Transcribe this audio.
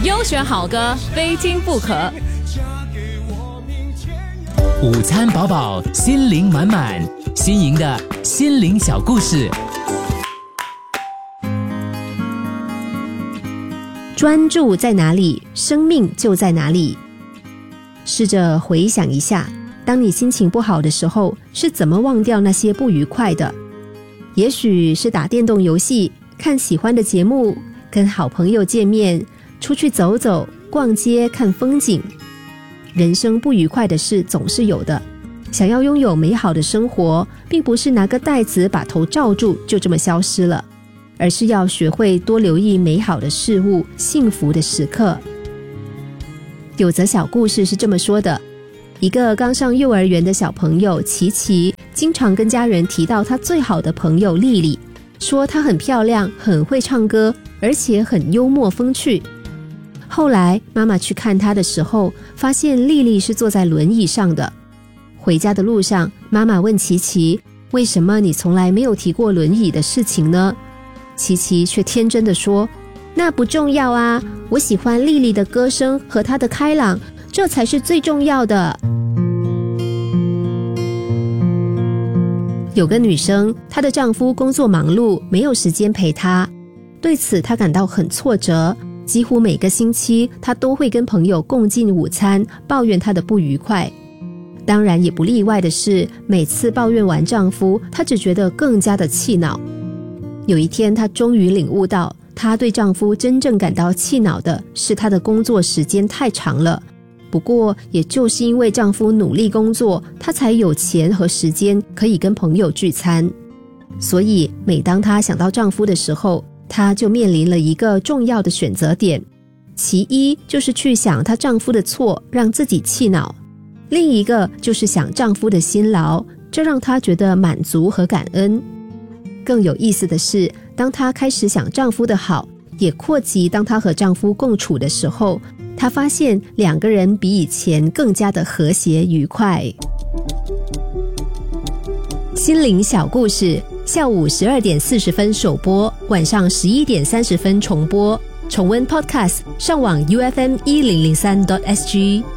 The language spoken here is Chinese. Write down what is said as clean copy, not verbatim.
优选好歌，非听不可。 午餐饱饱，心灵满满，新颖的心灵小故事。 专注在哪里，生命就在哪里。试着回想一下，当你心情不好的时候，是怎么忘掉那些不愉快的？也许是打电动游戏，看喜欢的节目，跟好朋友见面，出去走走，逛街，看风景。人生不愉快的事总是有的，想要拥有美好的生活，并不是拿个袋子把头罩住就这么消失了，而是要学会多留意美好的事物，幸福的时刻。有则小故事是这么说的，一个刚上幼儿园的小朋友琪琪，经常跟家人提到他最好的朋友丽丽，说她很漂亮，很会唱歌，而且很幽默风趣。后来妈妈去看她的时候，发现丽丽是坐在轮椅上的。回家的路上，妈妈问琪琪，为什么你从来没有提过轮椅的事情呢？琪琪却天真地说，那不重要啊，我喜欢丽丽的歌声和她的开朗，这才是最重要的。有个女生，她的丈夫工作忙碌，没有时间陪她，对此她感到很挫折，几乎每个星期她都会跟朋友共进午餐，抱怨她的不愉快。当然也不例外的是，每次抱怨完丈夫，她只觉得更加的气恼。有一天，她终于领悟到，她对丈夫真正感到气恼的是她的工作时间太长了。不过也就是因为丈夫努力工作，她才有钱和时间可以跟朋友聚餐。所以每当她想到丈夫的时候，她就面临了一个重要的选择点，其一就是去想她丈夫的错，让自己气恼；另一个就是想丈夫的辛劳，这让她觉得满足和感恩。更有意思的是，当她开始想丈夫的好，也扩及当她和丈夫共处的时候，她发现两个人比以前更加的和谐愉快。心灵小故事，下午12点40分首播，晚上11点30分重播。重温 Podcast， 上网 UFM1003.SG。